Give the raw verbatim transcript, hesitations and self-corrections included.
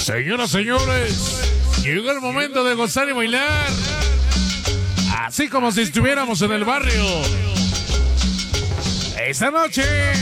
Señoras, señores, llegó el momento de gozar y bailar, así como si estuviéramos en el barrio. Esta noche